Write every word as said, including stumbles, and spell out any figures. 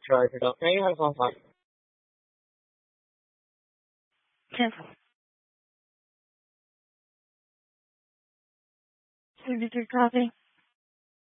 charge it up. Now you have one fun. Cancel. Signature copy.